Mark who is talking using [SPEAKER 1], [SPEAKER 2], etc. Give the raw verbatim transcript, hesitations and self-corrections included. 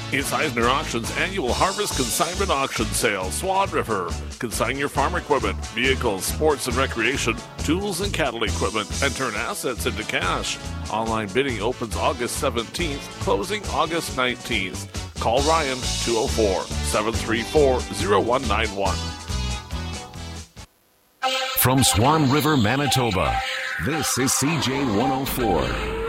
[SPEAKER 1] It's Eisner Auction's annual Harvest Consignment Auction Sale, Swan River. Consign your farm equipment, vehicles, sports and recreation, tools and cattle equipment, and turn assets into cash. Online bidding opens August seventeenth, closing August nineteenth. Call Ryan, two oh four, seven three four, oh one nine one.
[SPEAKER 2] From Swan River, Manitoba, this is C J one oh four.